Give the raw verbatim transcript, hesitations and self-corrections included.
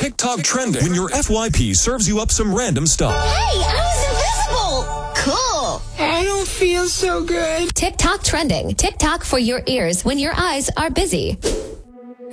TikTok trending when your F Y P serves you up some random stuff. Hey, I was invisible! Cool! I don't feel so good. TikTok trending. TikTok for your ears when your eyes are busy.